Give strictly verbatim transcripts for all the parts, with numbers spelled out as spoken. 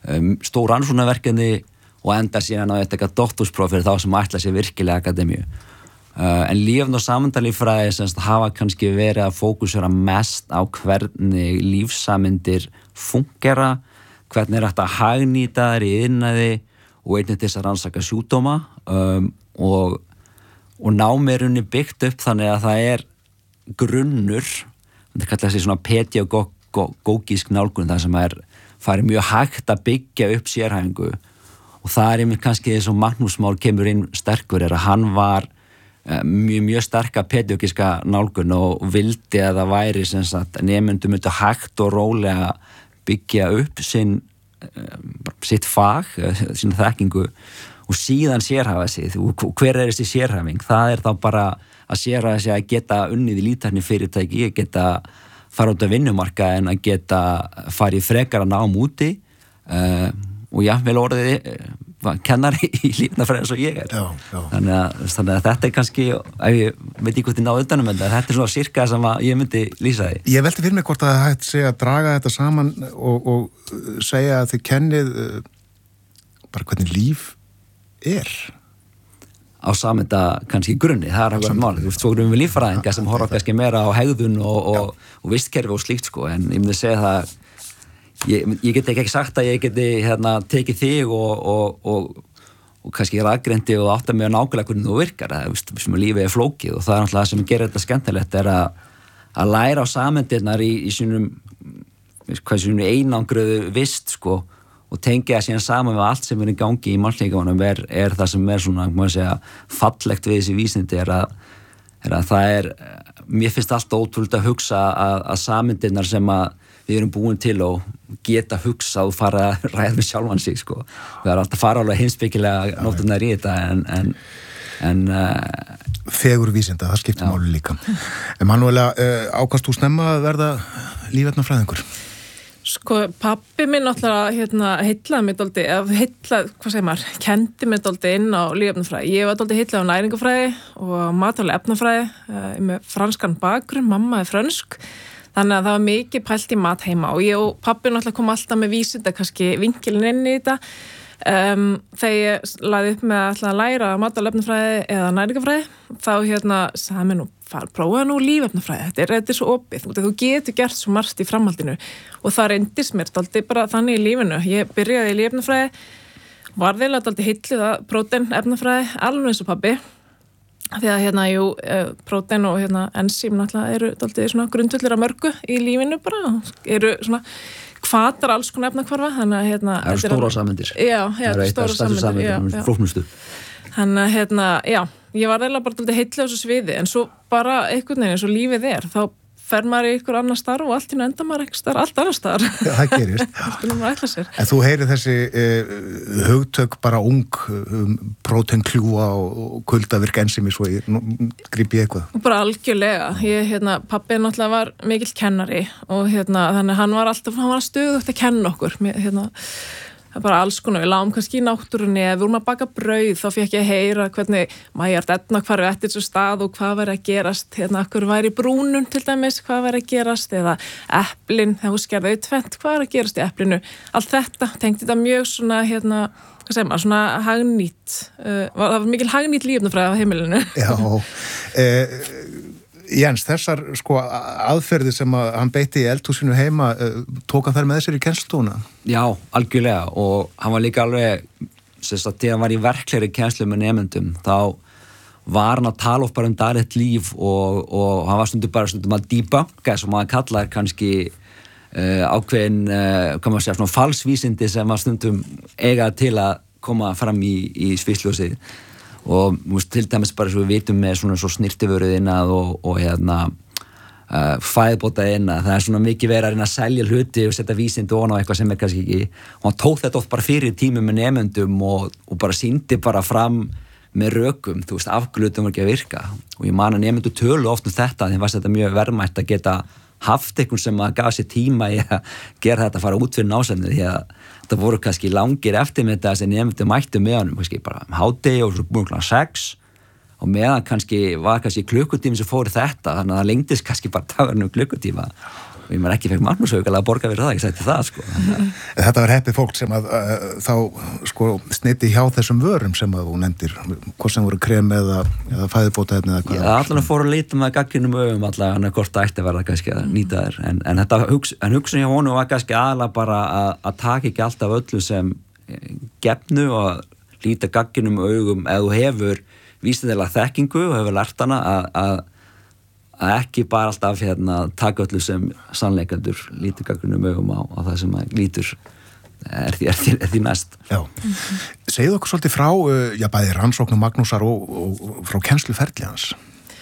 um, stór rannsóknarverkefni og enda síðan á þetta doktorspróf fyrir þá sem ætla sér virkilega akademíu. Uh, en lífn- og samendalíffræði semst hafa kannski verið að fókusera mest á hvernig lífsamyndir fungera, hvernig er hægt að hagnýta þær í iðnaði og einnig til þess að rannsaka sjúkdóma um, og, og námið er byggt upp þannig að það er grunnur, þetta kallar sig svona pedagógísk nálgun, það sem er farið mjög hægt að byggja upp sérhæfingu og það er einmitt kannski þess að Magnús Már kemur inn sterkur er að hann var mjög, mjög sterka pedagógíska nálgun og vildi að það væri sem sagt nemendum myndu hægt og rólega byggja upp sinn, sitt fag, sína þekkingu og síðan sérhæfa sig. Og hver er þessi sérhæfing? Það er þá bara að sérhæfa sig að geta unnið í líftækni fyrirtæki, geta fara út af vinnumarka en að geta farið frekar að nám úti uh, og já, vel orðið kennari í lífnafræði eins og ég er. Já, já. Þannig, að, þannig að þetta er kannski, ef ég veit ekki hvort ég náðu utanum þetta, þetta er svona sirka sem að ég myndi lýsa því. Ég velti fyrir mig hvort að það hægt segja að draga þetta saman og, og segja að þið kennið bara hvernig líf er. Á samenda kannski grunni, það er alveg málið. Þú veist, svo erum við líffræðinga sem horfa kannski meira á hegðun og, og, og vistkerfi og slíkt sko, en ég myndi segja það Ég, ég get ekki sagt að ég geti hérna, tekið þig og, og, og, og kannski raðgreindi og átta mig á nákvæmlega hvernig þú virkar það, veist, sem lífið er flókið og það er náttúrulega það sem gerir þetta skemmtilegt er að, að læra á sameindirnar í, í sínum, hvað sínum einangruðu vist sko, og tengja síðan saman með allt sem er í gangi í mannslíkamanum er, er það sem er svona, má ég segja, fallegt við þessi vísindi er að, er að það er, mér finnst alltaf ótrúlega að hugsa að, að sameindirnar sem að við erum búin til og geta hugsa og fara að ræða með sjálfan sig sko. Við erum alltaf að fara alveg heimspekilega nóttunar í þetta en, en, en uh, fegur vísinda, það skiptir máli líka. Emanuela, uh, ákast þú snemma að verða lífefnafræðingur? Sko, pabbi minn náttúrulega hérna, heillaði mig dálítið, eða heillaði, hvað segir maður, kendi mig dálítið inn á lífefnafræði. Ég var dálítið heillaði á næringafræði og matvæli efnafræði, uh, með franskan bakgrunn, mamma er frönsk. Þannig að það var mikið pælt í mat heima og ég og pabbi náttúrulega kom alltaf með vísinda kannski vinkilin inn í þetta um, þegar ég laði upp með alltaf að læra matarefnafræði eða næringafræði þá hérna sagði mér nú, fara, prófa nú lífefnafræði, þetta er, þetta er svo opið, þú getur gert svo margt í framhaldinu og það reyndist mér dálítið bara þannig í lífinu. Ég byrjaði í lífefnafræði, var þeirlega dálítið heilluð að prótein efnafræði, alveg eins og pabbi því að hérna, jú, prótein og hérna ensím náttúrulega eru dálítið svona grundvöldur að mörgu í lífinu bara, eru svona hvatar alls konar efnahvarfa, þannig að hérna það eru stóra sameindir. Já, já, stóra sameindir, flóknustu. Þannig að hérna, já, ég var eiginlega bara dálítið heilluð á þessu sviði, en svo bara einhvern veginn, eins og lífið er, þá fer maður í ykkur annar starf og allt í enda maður ekki starf, allt annar starf. Já, það gerist. En þú heyrir þessi uh, hugtök bara ung, um, próteinkljúa og, og kuldavirk ensimi svo ég grípi ég eitthvað. Bara algjörlega. Ég, hérna, pabbi náttúrulega var mikill kennari og hérna, þannig hann var alltaf, hann var stöðugt að kenna okkur. Hérna, það er bara alls konar, við lágum kannski í náttúrunni eða við vorum að baka brauð, þá fekk ég að heyra hvernig Mæjart Edna hvar við eftir þessu stað og hvað væri að gerast, hérna, okkur væri í brúnun til dæmis, hvað væri að gerast, eða eplin, þegar þú skerði auðvent, hvað er að gerast í eplinu, allt þetta, tengdi þetta mjög svona, hérna, hvað segir maður, svona hagnýtt, uh, það var mikil hagnýtt lífnafræði á heimilinu. Já, eh, Jens, þessar sko aðferði sem að hann beitti í eldhúsinu heima, tók hann þær með sér í kennslustofuna? Já, algjörlega og hann var líka alveg, sérst að þegar hann var í verklegri kennslu með nemendum, þá var hann að tala upp bara um daglegt líf og, og hann var stundum bara stundum að debunka, sem maður kallar kannski uh, ákveðin, uh, hvað maður segja, svona falsvísindi sem maður stundum eiga til að koma fram í, í sviðsljósið. Og múst, til dæmis bara svo við vitum með svona svo snirtiföruð innað og, og hérna uh, fæðbóta innað, það er svona mikið verið að reyna að selja hluti og setja vísindi ofan á eitthvað sem er kannski ekki, og hann tók þetta oft bara fyrir tímum með nemendum og, og bara sýndi bara fram með rökum, þú veist, afglutum var ekki að virka og ég man að nemendur tölu oft um þetta, þeim var þetta mjög verðmætt að geta haft einhvern sem að gaf sér tíma í að gera þetta að fara út fyrir násefnið því að það voru kannski langir eftir með þetta sem nefndu mættu með honum, kannski bara hádegi og svo búin kláðan sex og meðan kannski var kannski klukkutími sem fór þetta, þannig að það lengdist kannski bara dagarinn um klukkutíma og ég maður ekki fekk Magnús aukalega að borga fyrir það, ég sætti það sko. Þetta var heppið fólk sem að uh, þá sko sniti hjá þessum vörum sem að þú nefndir, hvort sem voru krem eða, eða fæðubótaefni eða hvað. Já, allan að fóru að líta með gagginum öfum allan að hvort það ætti að verða kannski að nýta þér en, en þetta hugs, en hugsun hjá honum var kannski aðalega bara að, að taka ekki alltaf öllu sem gefnu og líta gagginum augum ef þú hefur vísindalega þekkingu og hefur lært hana að, að að ekki bara alltaf hérna taka öllu sem sannleikendur lítur gagginum augum á, á það sem að lítur er því, er því, er því næst. Já. Mm-hmm. Segðu okkur svolítið frá, já, bæði rannsóknum Magnúsar og, og frá kennsluferli hans.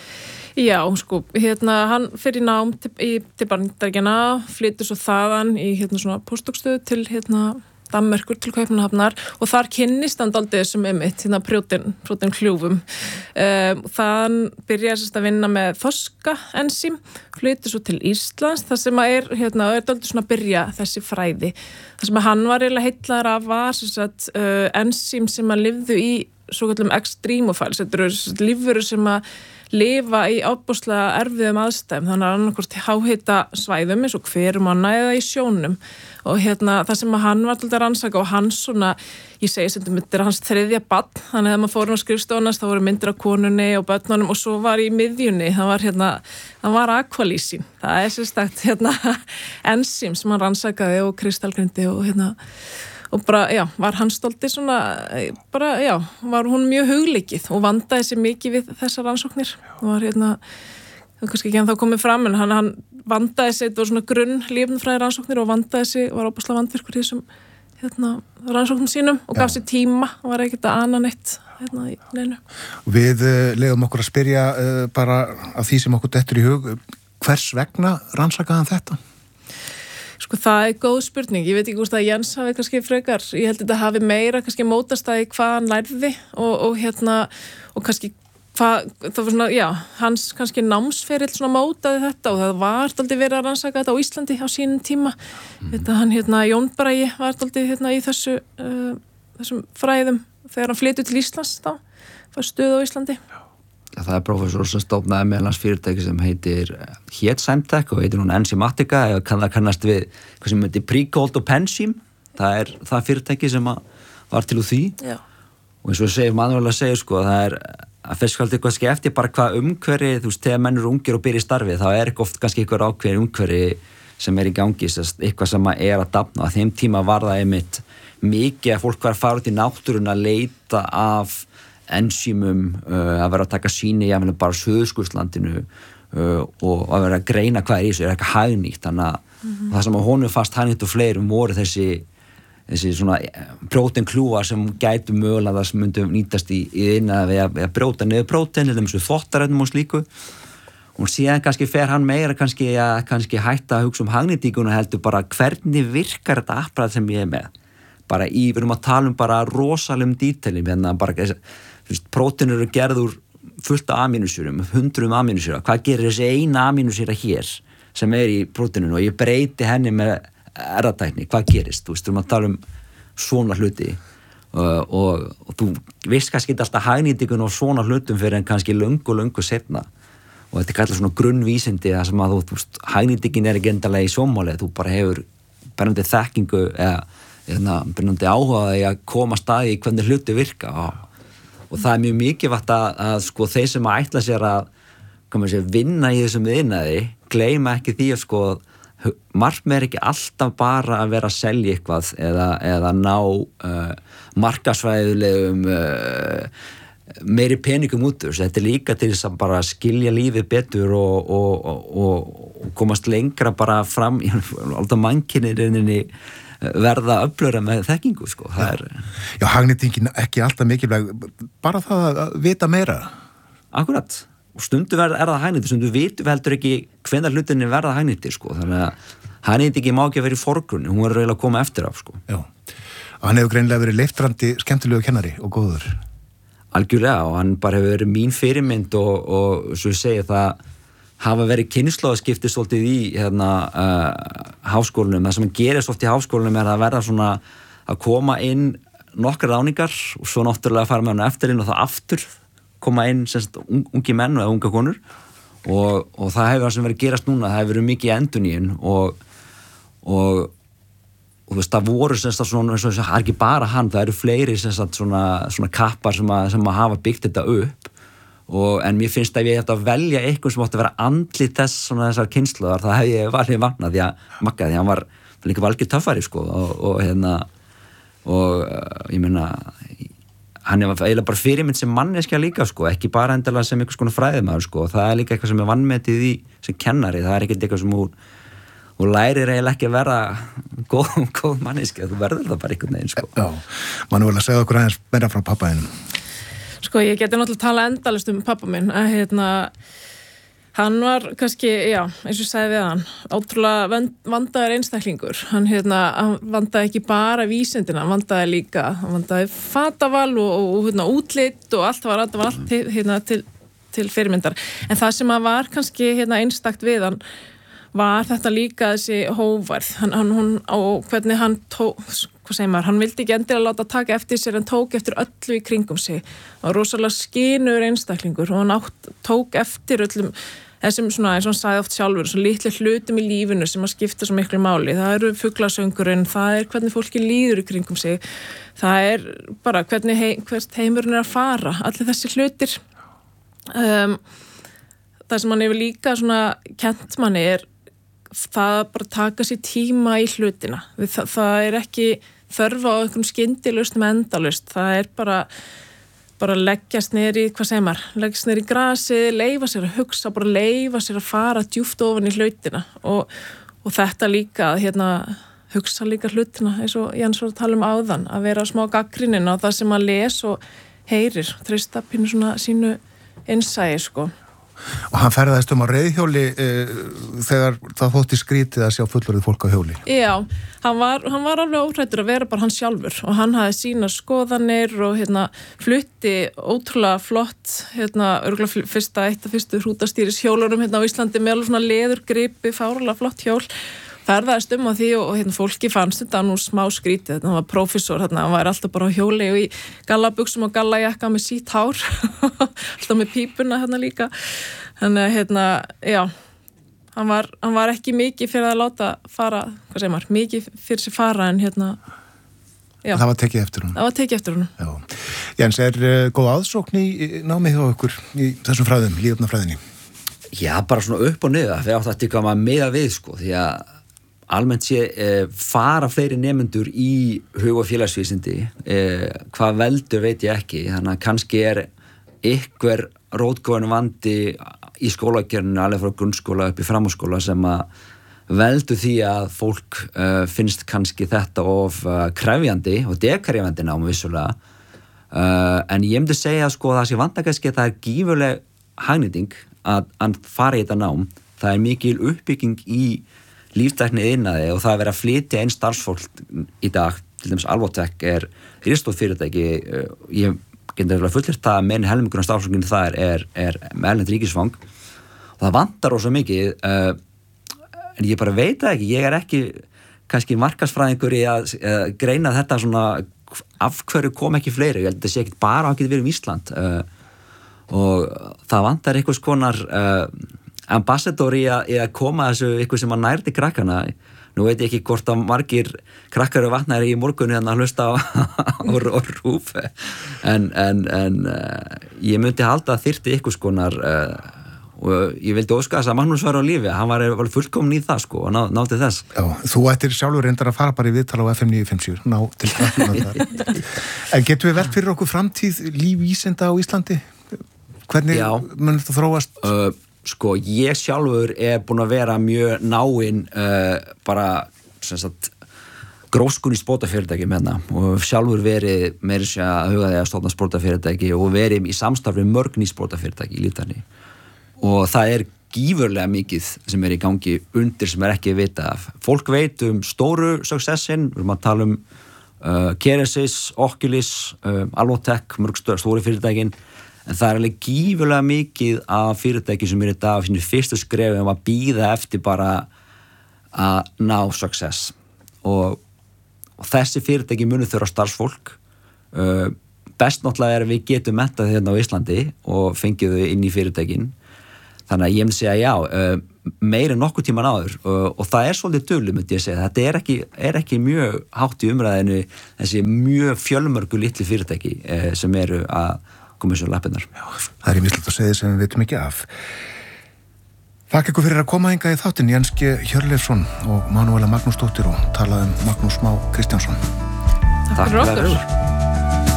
Já, sko, hérna, hann fyrir nám til, í, til Bandaríkjanna, flytur svo þaðan í hérna svona postdokstöðu til hérna Danmerkur til Kaupmannahafnar og þar kynnist hann dálítið þessum einmitt, hérna prótein, próteinkljúfum. Um, þann byrjaði sérst að vinna með þorskaensím, flytur svo til Íslands, þar sem að er, hérna, er dálítið svona að byrja þessi fræði. Þar sem að hann var eiginlega heitlaður af var sérst uh, ensím sem að lifðu í svo kallum extremophiles, þetta eru lífverur sem að lifa í ábúslega erfiðum aðstæðum, þannig að annarkvort háhita svæðum eins og hverumanna eða í sjónum og hérna það sem að hann var til að rannsaka og hann svona, ég segi sem þetta er hans þriðja barn, þannig að maður fór á skrifstofunast, þá voru myndir af konunni og börnunum og svo var í miðjunni, það var hérna, það var aqualísin, það er sérstakt hérna ensím sem hann rannsakaði og kristalgrindi og hérna og bara, já, var hann stoltið svona, bara, já, var hún mjög hugleikið og vandaði sér mikið við þessar rannsóknir og var hérna, það var kannski ekki hann þá komið fram en hann, hann vandaði sér, þetta var svona grunn lífnfræði rannsóknir og vandaði sér, var óbúslega vandvirkur í þessum hérna, rannsóknum sínum og gaf sér tíma og var ekkert að ana neitt hérna í neinu. Við uh, leiðum okkur að spyrja uh, bara af því sem okkur dettur í hug, hvers vegna rannsakaði hann þetta? Sko það er góð spurning, ég veit ekki hvort að Jens hafi kannski frekar, ég held að þetta hafi meira kannski mótast að hvað hann lærði og, og hérna, og kannski hvað, það var svona, já, hans kannski námsferill svona mótaði þetta og það var dálítið verið að rannsaka þetta á Íslandi á sínum tíma, mm. þetta hann hérna Jón Bragi var dálítið hérna í þessu, uh, þessum fræðum þegar hann flytur til Íslands þá, var stöð á Íslandi. Já, það er prófessor sem stofnaði meðlans fyrirtæki sem heitir hét Semtech og heitir hún Enzymatica eða kann það kannast við hvað sem heitir Precold og Pensym, það er það fyrirtæki sem var til úr því. Já. Og eins og segir maðurlega að segja sko, það er að fyrst skalt eitthvað skefti bara hvað umhverfi, þú veist, þegar menn eru ungir og byrja í starfi, þá er ekki oft kannski eitthvað ákveðin umhverfi sem er í gangi, eitthvað sem er að dafna. Á þeim tíma var það einmitt mikið að fólk var að fara út í náttúruna að leita af ensímum, uh, að vera að taka sýni jáfnvel bara á Suðurskautslandinu uh, og að vera að greina hvað er í þessu, er eitthvað hagnýtt, þannig að mm-hmm. það sem að honum fast hagnýtt og fleirum voru þessi, þessi svona próteinkljúfar sem gætu mögulega það sem myndi nýtast í, í innan við að, að brjóta niður prótein, eða þessu þvottarefnum og slíku og síðan kannski fer hann meira kannski að kannski hætta að hugsa um hagnýtíkun og heldur bara hvernig virkar þetta apparat sem ég er með, bara í, við erum að tala um bara rosalum dítelum, hérna bara prótein eru gerður fullt af amínusýrum, hundruðum amínusýra, hvað gerir þessi eina amínusýra hér sem er í próteininu og ég breyti henni með erfðatækni, hvað gerist, þú veist, við erum að tala um svona hluti uh, og, og þú veist kannski ekki alltaf hagnýtikun og svona hlutum fyrir en kannski löngu, löngu seinna og þetta er kallað svona grunnvísindi það sem að þú, þú veist, hagnýtikin er ekki endalega í sjónmáli, þú bara hefur brennandi þekkingu eða, eða brennandi áhugaði að koma staði í hvernig hluti virka og og það er mjög mikilvægt að, að sko þeir sem að ætla sér að segja, vinna í þessum iðnaði gleyma ekki því að sko markmið er ekki alltaf bara að vera að selja eitthvað eða, eða ná uh, markaðsfræðilegum uh, meiri peningum út úr, þetta er líka til þess að bara skilja lífið betur og, og, og, og komast lengra bara fram í alltaf mannkynninni verða öflura með þekkingu sko. Það er... Já, hagnýtingin ekki alltaf mikilvæg, bara það að vita meira. Akkurat, og stundu er það hagnýttir, stundu vitum við heldur ekki hvenær hlutinni verða hagnýttir sko, þannig að hagnýtingi má ekki vera í forgrunni, hún verður eiginlega að koma eftir af sko. Já, og hann hefur greinilega verið leiftrandi, skemmtilegu kennari og góður. Algjörlega, og hann bara hefur verið mín fyrirmynd og, og svo ég segi það hafa verið kynslóðaskipti svolítið í hérna, uh, háskólanum. Það sem gerist oft í háskólanum er að verða svona að koma inn nokkrar ráningar og svo náttúrulega fara með hann eftir inn og það aftur koma inn semst ungi menn eða unga konur og, og það hefur það sem verið að gerast núna, það hefur verið mikið endurnýjun og, og, og þú veist, það voru sem sagt svona, það er ekki bara hann, það eru fleiri sem sagt svona, svona kappar sem að, sem að hafa byggt þetta upp og, en mér finnst að ég ætti að velja eitthvað sem átti að vera andlit þess svona þessar kynslaðar, það hef ég valið vannað því að Magga, því hann var líka valgið töffari sko og, og hérna og uh, ég meina hann er eiginlega bara fyrirmynd sem manneskja líka sko, ekki bara endilega sem einhvers konar fræðimaður sko, það er líka eitthvað sem er vannmetið í sem kennari, það er ekkert eitthvað sem hún og lærir eiginlega ekki að vera góð, góð manneskja, þú verður það bara einhvern veginn sko. Já, mann vil að segja okkur aðeins meira frá pappa þínum. Sko, ég geti náttúrulega tala endalaust um pappa minn, að hérna hann var kannski, já, eins og ég sagði við hann, ótrúlega vandaður einstaklingur. Hann, hérna, hann vandaði ekki bara vísindina, hann vandaði líka, hann vandaði fataval og, og, og hérna, útlit og allt var, var allt til, hérna, til, til fyrirmyndar. En það sem að var kannski hérna, einstakt við hann var þetta líka þessi hóvarð. Hann, hann, hún, og hvernig hann tók, hvað segir maður, hann vildi ekki endilega láta taka eftir sér en tók eftir öllu í kringum sig. Það var rosalega skynur einstaklingur og hann átt, tók eftir öllum þessum svona, eins og hann sagði oft sjálfur, svo litlu hlutum í lífinu sem að skipta svo miklu máli. Það eru fuglasöngurinn, það er hvernig fólki líður í kringum sig, það er bara hvernig hei, hvert heimurinn er að fara, allir þessi hlutir. Um, það sem hann hefur líka svona kennt manni er það bara taka sér tíma í hlutina. Það, það er ekki þörfa á einhvern skyndilust með endalust, það er bara bara leggjast niður í, hvað segir maður, leggjast niður í grasið, leyfa sér að hugsa, bara leyfa sér að fara djúpt ofan í hlutina og, og þetta líka, hérna, hugsa líka hlutina, eins og Jens var að tala um áðan, að vera smá gagnrýnin á það sem að les og heyrir, treysta pínu svona sínu innsæi, sko. Og hann ferðaðist um á reiðhjóli uh, þegar það þótti skrítið að sjá fullorðið fólk á hjóli. Já, hann var, hann var alveg óhræddur að vera bara hann sjálfur og hann hafði sína skoðanir og hérna, flutti ótrúlega flott, hérna, örgulega fyrsta eitt af fyrstu hrútastýris hjólunum hérna á Íslandi með alveg svona leðurgripi, fárlega flott hjól. Ferðaðist um á því og, og hérna, fólki fannst þetta nú smá skrítið, þetta hann var prófessor, hérna, hann var alltaf bara á hjóli og í gallabuxum og gallajakka með sítt hár, alltaf með pípuna hérna líka, þannig að hérna, já, hann var, hann var ekki mikið fyrir að láta fara, hvað segir maður, mikið fyrir sér fara en hérna, já. Það var tekið eftir hún. Það var tekið eftir hún. Já. Jens, er uh, góð aðsókn í námið hjá okkur í þessum fræðum, lífefnafræðinni? Já, bara svona upp og niður, við áttum að tikka maður meða við, sko, því að almennt sé eh, fara fleiri nemendur í hug- og félagsvísindi, eh, hvað veldur veit ég ekki, þannig að kannski er ykkur rótgóðan vandi í skólagerðinu alveg frá grunnskóla upp í framhaldsskóla sem að veldur því að fólk uh, finnst kannski þetta of uh, krefjandi og dekrefjandi nám vissulega uh, en ég myndi segja sko að það sé vanda kannski að það er gífurleg hagnýting að, að fara í þetta nám, það er mikil uppbygging í líftækni iðnaði og það er verið að flytja einn starfsfólk í dag, til dæmis Alvotech er ristótt fyrirtæki, ég getur fullirt það að menn helmingurinn af starfsfólkinu það er, er, er með erlend ríkisfang og það vantar ósað mikið uh, en ég bara veit það ekki, ég er ekki kannski markaðsfræðingur í að uh, greina þetta svona af hverju kom ekki fleiri, ég held að það sé ekki bara að geta verið um Ísland uh, og það vantar einhvers konar uh, ambassador í að, í að koma þessu eitthvað sem að nærti krakkana. Nú veit ég ekki hvort að margir krakkar og vatnæri í morgunni að hlusta á, á, á rúf en, en, en uh, ég myndi halda að þyrfti eitthvað skonar uh, og ég vildi óska þess að Magnús var á lífi, hann var, var fullkomn í það sko og ná, nátti þess. Já, þú ættir sjálfur reyndar að fara bara í viðtala á F M níu fimm sjö, ná til krakkana þar. En getum við velt fyrir okkur framtíð lífvísinda á Íslandi? Hvernig mun þetta þróast? Uh, Sko, ég sjálfur er búin að vera mjög náinn uh, bara, sem sagt, gróskun í spótafyrirtæki með hérna og sjálfur verið meira sér að huga því að stofna spótafyrirtæki og verið í samstarfi mörg ný spótafyrirtæki í lífdækni og það er gífurlega mikið sem er í gangi undir sem er ekki vita af. Fólk veit um stóru successin, við erum að tala um uh, Keresis, Oculus, uh, Alvotech, mörg stóri fyrirtækin en það er alveg gífurlega mikið af fyrirtæki sem er í dag á sínu fyrstu skrefum að bíða eftir bara að ná success og, og þessi fyrirtæki munu þurfa starfsfólk uh, best náttúrulega er að við getum mentað hérna á Íslandi og fengið þau inn í fyrirtækin þannig að ég myndi segja já, uh, meira en nokkuð tíman áður uh, og það er svolítið dullu, myndi ég segja. Þetta er ekki, er ekki mjög hátt í umræðinu þessi mjög fjölmörgu litli fyrirtæki uh, sem eru að koma þessu lappirnar. Já, það er ýmislegt að segja sem við veitum ekki af. Þakka ykkur fyrir að koma hingað í þáttinn, Jens G. Hjörleifsson og Manuela Magnúsdóttir og talaði um Magnús Má Kristjánsson. Takk fyrir okkur.